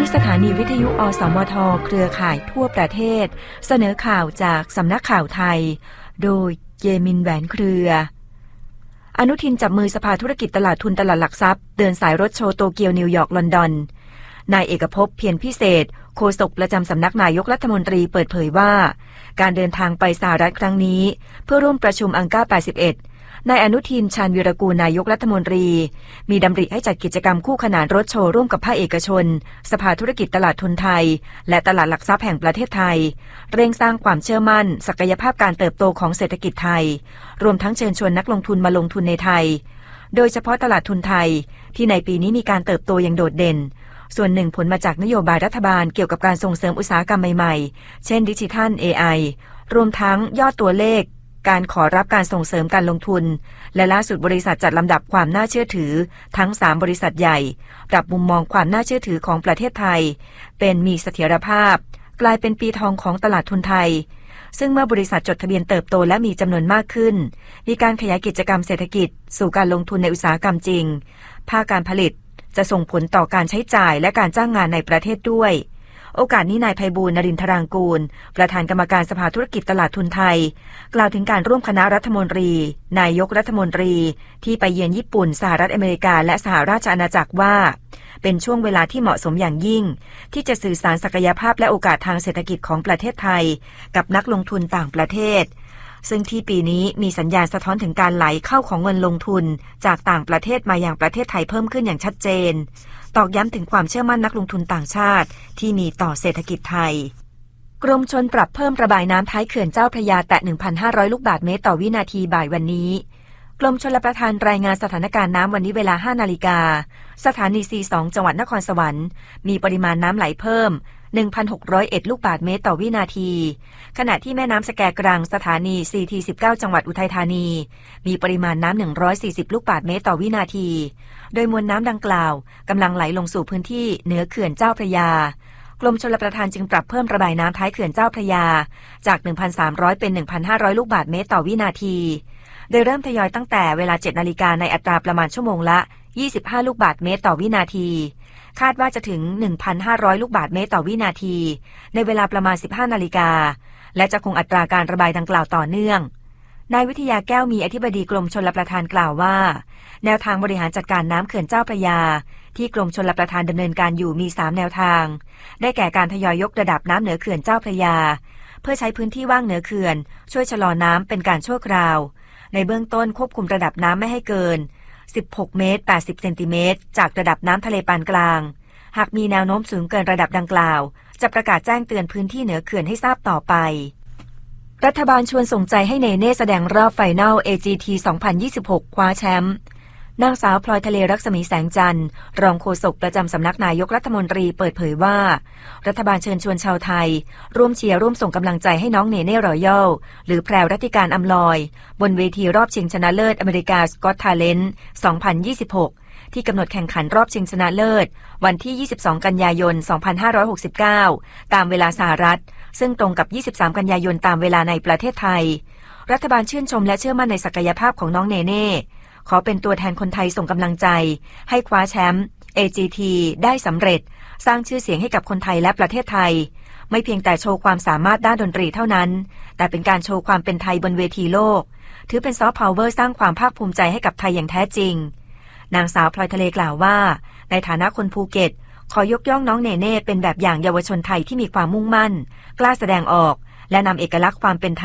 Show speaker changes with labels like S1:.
S1: สถานีวิทยุอสมทเครือข่ายทั่วประเทศเสนอข่าวจากสำนักข่าวไทยโดยเยมินแหวนเครืออนุทินจับมือสภาธุรกิจตลาดทุนตลาดหลักทรัพย์เดินสายรถโชว์โตเกียวนิวยอร์กลอนดอนนายเอกภพเพียรพิเศษโฆษกประจำสำนักนายกรัฐมนตรีเปิดเผยว่าการเดินทางไปสหรัฐครั้งนี้เพื่อร่วมประชุมอังกา81นายอนุทินชาญวีรกูลนายกรัฐมนตรีมีดำริให้จัดกิจกรรมคู่ขนานรถโชว์ร่วมกับภาคเอกชนสภาธุรกิจตลาดทุนไทยและตลาดหลักทรัพย์แห่งประเทศไทยเร่งสร้างความเชื่อมั่นศักยภาพการเติบโตของเศรษฐกิจไทยรวมทั้งเชิญชวนนักลงทุนมาลงทุนในไทยโดยเฉพาะตลาดทุนไทยที่ในปีนี้มีการเติบโตอย่างโดดเด่นส่วนหนึ่งผลมาจากนโยบายรัฐบาลเกี่ยวกับการส่งเสริมอุตสาหกรรมใหม่ๆเช่นดิจิทัล AI รวมทั้งยอดตัวเลขการขอรับการส่งเสริมการลงทุนและล่าสุดบริษัทจัดลำดับความน่าเชื่อถือทั้ง3บริษัทใหญ่ปรับมุมมองความน่าเชื่อถือของประเทศไทยเป็นมีเสถียรภาพกลายเป็นปีทองของตลาดทุนไทยซึ่งเมื่อบริษัทจดทะเบียนเติบโตและมีจำนวนมากขึ้นมีการขยายกิจกรรมเศรษฐกิจสู่การลงทุนในอุตสาหกรรมจริงภาคการผลิตจะส่งผลต่อการใช้จ่ายและการจ้างงานในประเทศด้วยโอกาสนี้นายไพบูลย์ นรินทรางกูลประธานกรรมการสภาธุรกิจตลาดทุนไทยกล่าวถึงการร่วมคณะรัฐมนตรีนายกรัฐมนตรีที่ไปเยือนญี่ปุ่นสหรัฐอเมริกาและสหราชอาณาจักรว่าเป็นช่วงเวลาที่เหมาะสมอย่างยิ่งที่จะสื่อสารศักยภาพและโอกาสทางเศรษฐกิจของประเทศไทยกับนักลงทุนต่างประเทศซึ่งที่ปีนี้มีสัญญาณสะท้อนถึงการไหลเข้าของเงินลงทุนจากต่างประเทศมายังประเทศไทยเพิ่มขึ้นอย่างชัดเจนตอกย้ำถึงความเชื่อมั่นนักลงทุนต่างชาติที่มีต่อเศรษฐกิจไทยกรมชลปรับเพิ่มระบายน้ำท้ายเขื่อนเจ้าพระยาแตะ 1,500 ลูกบาศก์เมตรต่อวินาทีบ่ายวันนี้กรมชลประทานรายงานสถานการณ์น้ำวันนี้เวลา 5 นาฬิกาสถานี C2 จังหวัดนครสวรรค์มีปริมาณน้ำไหลเพิ่ม 1,601 ลูกบาศก์เมตรต่อวินาทีขณะที่แม่น้ำสแกกรังสถานี CT19 จังหวัดอุทัยธานีมีปริมาณน้ำ140 ลูกบาศก์เมตรต่อวินาทีโดยมวลน้ำดังกล่าวกำลังไหลลงสู่พื้นที่เหนือเขื่อนเจ้าพระยากรมชลประทานจึงปรับเพิ่มระบายน้ำท้ายเขื่อนเจ้าพระยาจาก 1,300 เป็น 1,500 ลูกบาศก์เมตรต่อวินาทีโดยเริ่มทยอยตั้งแต่เวลา 7 นาฬิกาในอัตราประมาณชั่วโมงละ25 ลูกบาศก์เมตรต่อวินาทีคาดว่าจะถึง 1,500 ลูกบาศก์เมตรต่อวินาทีในเวลาประมาณ 15 นาฬิกาและจะคงอัตราการระบายดังกล่าวต่อเนื่องนายวิทยาแก้วมีอธิบดีกรมชลประทานกล่าวว่าแนวทางบริหารจัดการน้ำเขื่อนเจ้าพระยาที่กรมชลประทานดำเนินการอยู่มี3แนวทางได้แก่การทยอยยกระดับน้ำเหนือเขื่อนเจ้าพระยาเพื่อใช้พื้นที่ว่างเหนือเขื่อนช่วยชะลอน้ำเป็นการชั่วคราวในเบื้องต้นควบคุมระดับน้ำไม่ให้เกิน16 เมตร 80 เซนติเมตรจากระดับน้ำทะเลปานกลางหากมีแนวโน้มสูงเกินระดับดังกล่าวจะประกาศแจ้งเตือนพื้นที่เหนือเขื่อนให้ทราบต่อไปรัฐบาลชวนส่งใจให้เนเน่แสดงรอบไฟนอล AGT 2026 คว้าแชมป์นางสาวพลอยทะเลรักษมีแสงจันทร์รองโฆษกประจำสำนักนายกรัฐมนตรีเปิดเผยว่ารัฐบาลเชิญชวนชาวไทยร่วมเชียร์ร่วมส่งกำลังใจให้น้องเนเน่รอยัลหรือแพรวรัตติการอำลอยบนเวทีรอบชิงชนะเลิศอเมริกาสกอตทาเลนต์ 2026 ที่กำหนดแข่งขันรอบชิงชนะเลิศวันที่ 22 กันยายน 2569 ตามเวลาสหรัฐซึ่งตรงกับ 23 กันยายนตามเวลาในประเทศไทยรัฐบาลชื่นชมและเชื่อมั่นในศักยภาพของน้องเนเน่ขอเป็นตัวแทนคนไทยส่งกำลังใจให้คว้าแชมป์ AGT ได้สำเร็จสร้างชื่อเสียงให้กับคนไทยและประเทศไทยไม่เพียงแต่โชว์ความสามารถด้านดนตรีเท่านั้นแต่เป็นการโชว์ความเป็นไทยบนเวทีโลกถือเป็นซอฟต์พาวเวอร์สร้างความภาคภูมิใจให้กับไทยอย่างแท้จริงนางสาวพลอยทะเลกล่าวว่าในฐานะคนภูเก็ตขอยกย่องน้องเนเน่เป็นแบบอย่างเยาวชนไทยที่มีความมุ่งมั่นกล้าแสดงออกและนำเอกลักษณ์ความเป็น